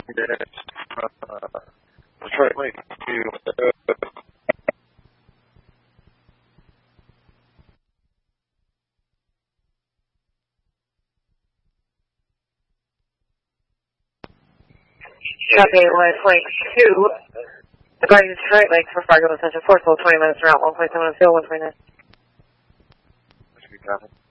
Detroit Lake to Copy, West Lake 2. Regarding Detroit Lake for Fargo Central, Forceful, 20 minutes route, 1.7 on field, 1.9. Copy.